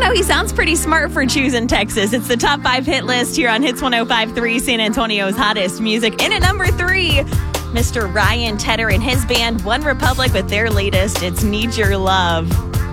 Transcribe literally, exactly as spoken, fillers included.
know, he sounds pretty smart for choosing Texas. It's the top five hit list here on Hits one oh five point three, San Antonio's hottest music. In at number three, Mister Ryan Tedder and his band One Republic with their latest, It's Need Your Love.